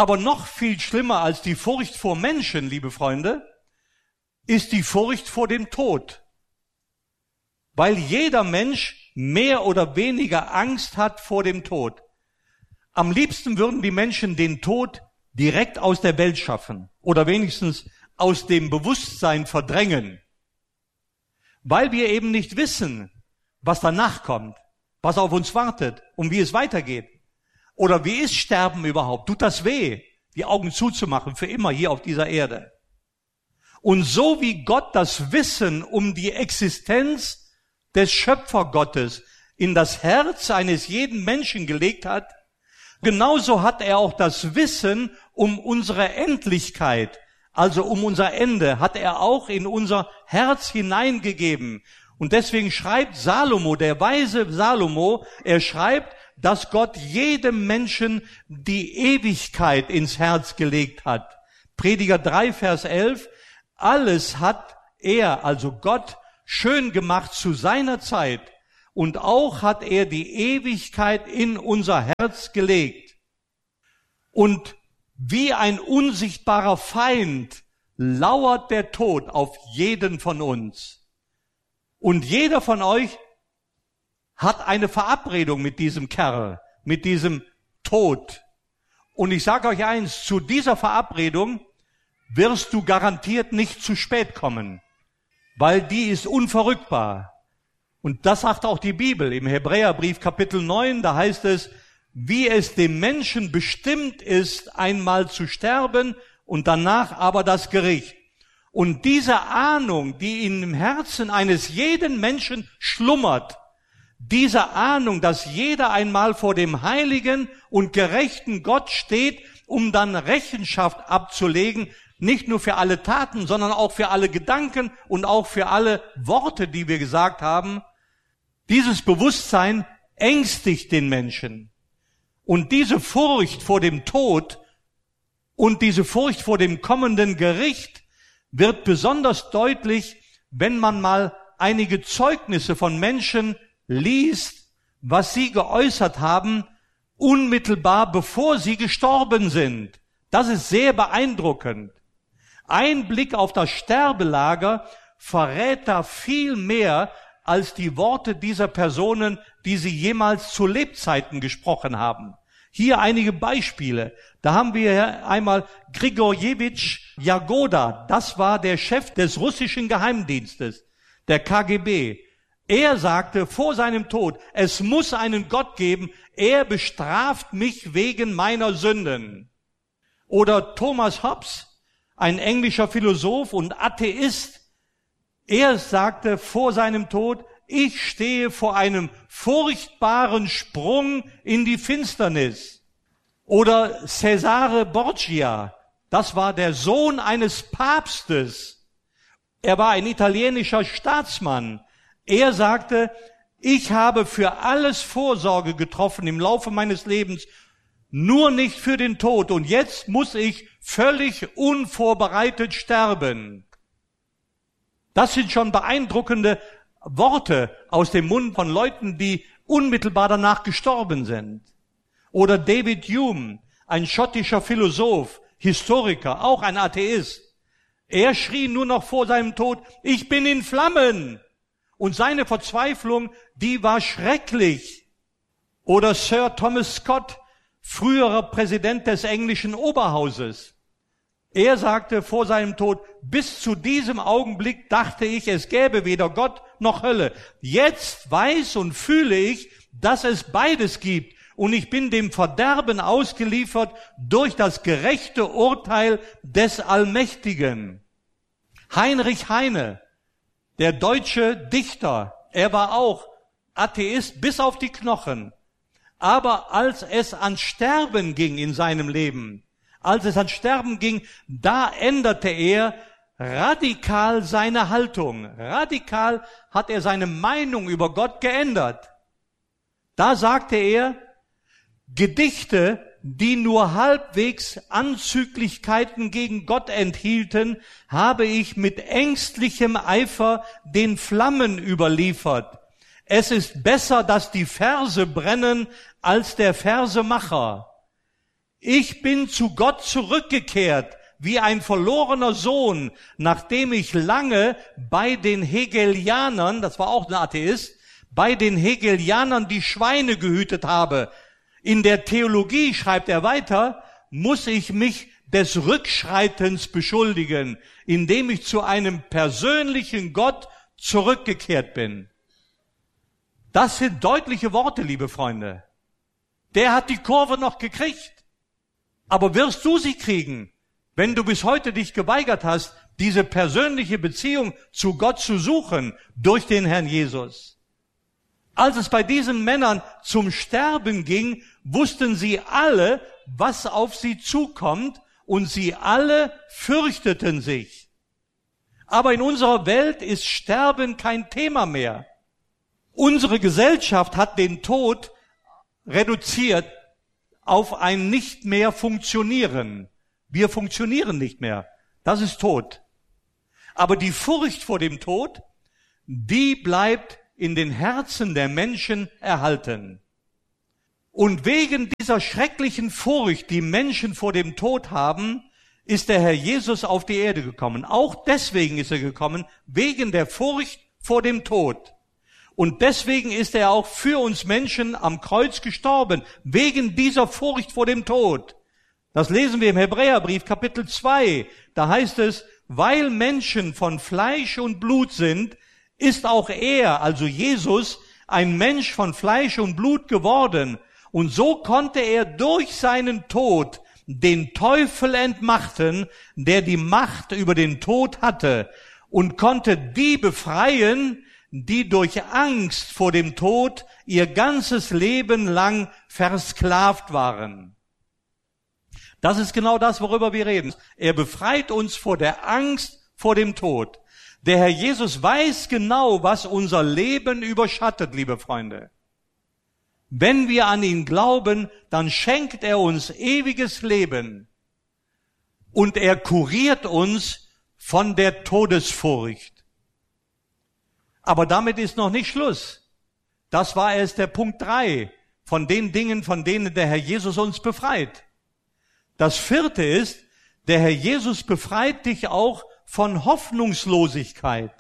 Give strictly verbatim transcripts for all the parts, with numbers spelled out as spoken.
Aber noch viel schlimmer als die Furcht vor Menschen, liebe Freunde, ist die Furcht vor dem Tod. Weil jeder Mensch mehr oder weniger Angst hat vor dem Tod. Am liebsten würden die Menschen den Tod direkt aus der Welt schaffen oder wenigstens aus dem Bewusstsein verdrängen. Weil wir eben nicht wissen, was danach kommt, was auf uns wartet und wie es weitergeht. Oder wie ist Sterben überhaupt? Tut das weh, die Augen zuzumachen für immer hier auf dieser Erde? Und so wie Gott das Wissen um die Existenz des Schöpfergottes in das Herz eines jeden Menschen gelegt hat, genauso hat er auch das Wissen um unsere Endlichkeit, also um unser Ende, hat er auch in unser Herz hineingegeben. Und deswegen schreibt Salomo, der weise Salomo, er schreibt, dass Gott jedem Menschen die Ewigkeit ins Herz gelegt hat. Prediger drei, Vers elf, alles hat er, also Gott, schön gemacht zu seiner Zeit und auch hat er die Ewigkeit in unser Herz gelegt. Und wie ein unsichtbarer Feind lauert der Tod auf jeden von uns. Und jeder von euch hat eine Verabredung mit diesem Kerl, mit diesem Tod. Und ich sage euch eins, zu dieser Verabredung wirst du garantiert nicht zu spät kommen, weil die ist unverrückbar. Und das sagt auch die Bibel im Hebräerbrief Kapitel neun, da heißt es, wie es dem Menschen bestimmt ist, einmal zu sterben und danach aber das Gericht. Und diese Ahnung, die in dem Herzen eines jeden Menschen schlummert, diese Ahnung, dass jeder einmal vor dem heiligen und gerechten Gott steht, um dann Rechenschaft abzulegen, nicht nur für alle Taten, sondern auch für alle Gedanken und auch für alle Worte, die wir gesagt haben. Dieses Bewusstsein ängstigt den Menschen. Und diese Furcht vor dem Tod und diese Furcht vor dem kommenden Gericht wird besonders deutlich, wenn man mal einige Zeugnisse von Menschen liest, was sie geäußert haben, unmittelbar bevor sie gestorben sind. Das ist sehr beeindruckend. Ein Blick auf das Sterbelager verrät da viel mehr als die Worte dieser Personen, die sie jemals zu Lebzeiten gesprochen haben. Hier einige Beispiele. Da haben wir einmal Grigorjewitsch Jagoda. Das war der Chef des russischen Geheimdienstes, der K G B. Er sagte vor seinem Tod, es muss einen Gott geben, er bestraft mich wegen meiner Sünden. Oder Thomas Hobbes, ein englischer Philosoph und Atheist, er sagte vor seinem Tod, ich stehe vor einem furchtbaren Sprung in die Finsternis. Oder Cesare Borgia, das war der Sohn eines Papstes. Er war ein italienischer Staatsmann. Er sagte, ich habe für alles Vorsorge getroffen im Laufe meines Lebens, nur nicht für den Tod. Und jetzt muss ich völlig unvorbereitet sterben. Das sind schon beeindruckende Worte aus dem Mund von Leuten, die unmittelbar danach gestorben sind. Oder David Hume, ein schottischer Philosoph, Historiker, auch ein Atheist. Er schrie nur noch vor seinem Tod, ich bin in Flammen. Und seine Verzweiflung, die war schrecklich. Oder Sir Thomas Scott, früherer Präsident des englischen Oberhauses. Er sagte vor seinem Tod, bis zu diesem Augenblick dachte ich, es gäbe weder Gott noch Hölle. Jetzt weiß und fühle ich, dass es beides gibt. Und ich bin dem Verderben ausgeliefert durch das gerechte Urteil des Allmächtigen. Heinrich Heine, der deutsche Dichter, er war auch Atheist bis auf die Knochen. Aber als es an Sterben ging in seinem Leben, als es an Sterben ging, da änderte er radikal seine Haltung. Radikal hat er seine Meinung über Gott geändert. Da sagte er, Gedichte, die nur halbwegs Anzüglichkeiten gegen Gott enthielten, habe ich mit ängstlichem Eifer den Flammen überliefert. Es ist besser, dass die Verse brennen, als der Versemacher. Ich bin zu Gott zurückgekehrt, wie ein verlorener Sohn, nachdem ich lange bei den Hegelianern, das war auch ein Atheist, bei den Hegelianern die Schweine gehütet habe. In der Theologie, schreibt er weiter, muss ich mich des Rückschreitens beschuldigen, indem ich zu einem persönlichen Gott zurückgekehrt bin. Das sind deutliche Worte, liebe Freunde. Der hat die Kurve noch gekriegt. Aber wirst du sie kriegen, wenn du bis heute dich geweigert hast, diese persönliche Beziehung zu Gott zu suchen durch den Herrn Jesus? Als es bei diesen Männern zum Sterben ging, wussten sie alle, was auf sie zukommt, und sie alle fürchteten sich. Aber in unserer Welt ist Sterben kein Thema mehr. Unsere Gesellschaft hat den Tod reduziert auf ein nicht mehr funktionieren. Wir funktionieren nicht mehr. Das ist Tod. Aber die Furcht vor dem Tod, die bleibt in den Herzen der Menschen erhalten. Und wegen dieser schrecklichen Furcht, die Menschen vor dem Tod haben, ist der Herr Jesus auf die Erde gekommen. Auch deswegen ist er gekommen, wegen der Furcht vor dem Tod. Und deswegen ist er auch für uns Menschen am Kreuz gestorben, wegen dieser Furcht vor dem Tod. Das lesen wir im Hebräerbrief Kapitel zwei. Da heißt es, weil Menschen von Fleisch und Blut sind, ist auch er, also Jesus, ein Mensch von Fleisch und Blut geworden. Und so konnte er durch seinen Tod den Teufel entmachten, der die Macht über den Tod hatte, und konnte die befreien, die durch Angst vor dem Tod ihr ganzes Leben lang versklavt waren. Das ist genau das, worüber wir reden. Er befreit uns vor der Angst vor dem Tod. Der Herr Jesus weiß genau, was unser Leben überschattet, liebe Freunde. Wenn wir an ihn glauben, dann schenkt er uns ewiges Leben und er kuriert uns von der Todesfurcht. Aber damit ist noch nicht Schluss. Das war erst der Punkt drei von den Dingen, von denen der Herr Jesus uns befreit. Das vierte ist, der Herr Jesus befreit dich auch von Hoffnungslosigkeit.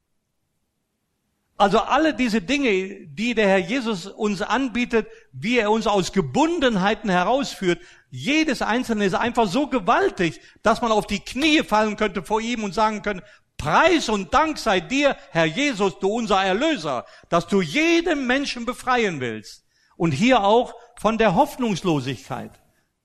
Also alle diese Dinge, die der Herr Jesus uns anbietet, wie er uns aus Gebundenheiten herausführt, jedes einzelne ist einfach so gewaltig, dass man auf die Knie fallen könnte vor ihm und sagen könnte, Preis und Dank sei dir, Herr Jesus, du unser Erlöser, dass du jeden Menschen befreien willst. Und hier auch von der Hoffnungslosigkeit.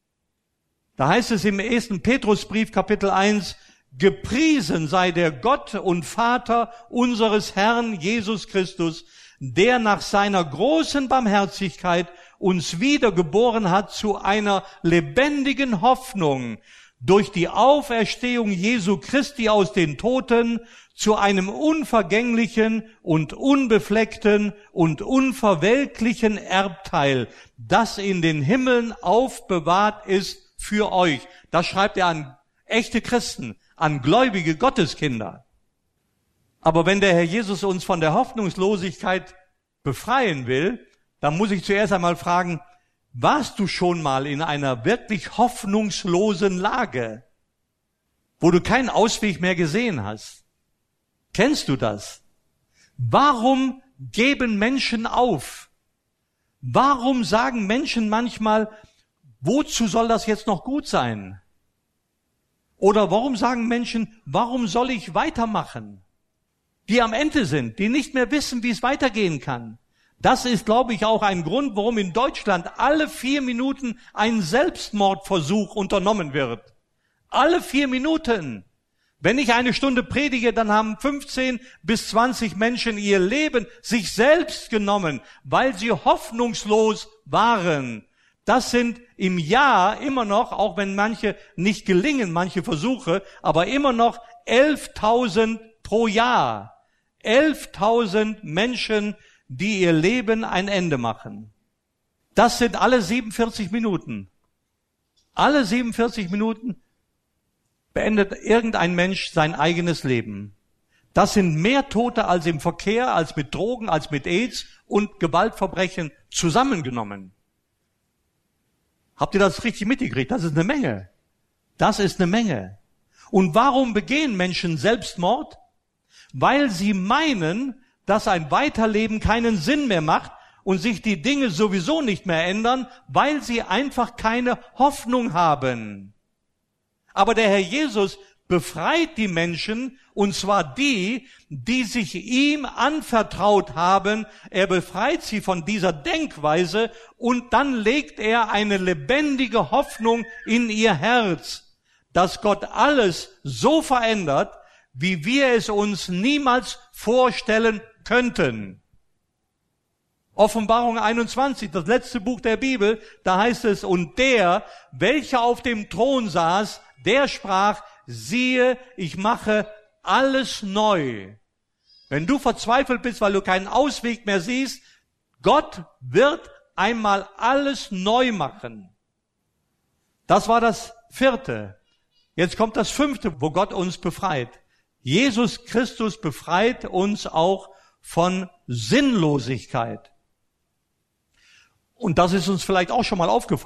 Da heißt es im ersten Petrusbrief, Kapitel eins, gepriesen sei der Gott und Vater unseres Herrn Jesus Christus, der nach seiner großen Barmherzigkeit uns wiedergeboren hat zu einer lebendigen Hoffnung durch die Auferstehung Jesu Christi aus den Toten zu einem unvergänglichen und unbefleckten und unverwelklichen Erbteil, das in den Himmeln aufbewahrt ist für euch. Das schreibt er an echte Christen, an gläubige Gotteskinder. Aber wenn der Herr Jesus uns von der Hoffnungslosigkeit befreien will, dann muss ich zuerst einmal fragen, warst du schon mal in einer wirklich hoffnungslosen Lage, wo du keinen Ausweg mehr gesehen hast? Kennst du das? Warum geben Menschen auf? Warum sagen Menschen manchmal, wozu soll das jetzt noch gut sein? Oder warum sagen Menschen, warum soll ich weitermachen? Die am Ende sind, die nicht mehr wissen, wie es weitergehen kann. Das ist, glaube ich, auch ein Grund, warum in Deutschland alle vier Minuten ein Selbstmordversuch unternommen wird. Alle vier Minuten. Wenn ich eine Stunde predige, dann haben fünfzehn bis zwanzig Menschen ihr Leben sich selbst genommen, weil sie hoffnungslos waren. Das sind im Jahr immer noch, auch wenn manche nicht gelingen, manche Versuche, aber immer noch elftausend pro Jahr. elftausend Menschen, die ihr Leben ein Ende machen. Das sind alle siebenundvierzig Minuten. Alle siebenundvierzig Minuten beendet irgendein Mensch sein eigenes Leben. Das sind mehr Tote als im Verkehr, als mit Drogen, als mit AIDS und Gewaltverbrechen zusammengenommen. Habt ihr das richtig mitgekriegt? Das ist eine Menge. Das ist eine Menge. Und warum begehen Menschen Selbstmord? Weil sie meinen, dass ein Weiterleben keinen Sinn mehr macht und sich die Dinge sowieso nicht mehr ändern, weil sie einfach keine Hoffnung haben. Aber der Herr Jesus befreit die Menschen, und zwar die, die sich ihm anvertraut haben. Er befreit sie von dieser Denkweise und dann legt er eine lebendige Hoffnung in ihr Herz, dass Gott alles so verändert, wie wir es uns niemals vorstellen könnten. Offenbarung einundzwanzig, das letzte Buch der Bibel, da heißt es, und der, welcher auf dem Thron saß, der sprach, siehe, ich mache alles neu. Wenn du verzweifelt bist, weil du keinen Ausweg mehr siehst, Gott wird einmal alles neu machen. Das war das vierte. Jetzt kommt das fünfte, wo Gott uns befreit. Jesus Christus befreit uns auch von Sinnlosigkeit. Und das ist uns vielleicht auch schon mal aufgefallen.